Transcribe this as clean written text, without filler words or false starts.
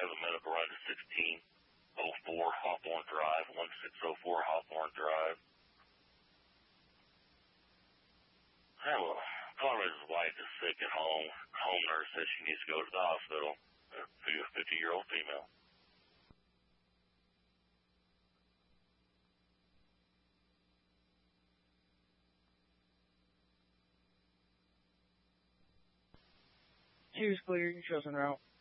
have a medical ride to 1604 Hawthorne Drive, 1604 Hawthorne Drive. I have a caller, his wife is sick at home. Home nurse says she needs to go to the hospital. A 50-year-old female. Choose clear, your chosen route.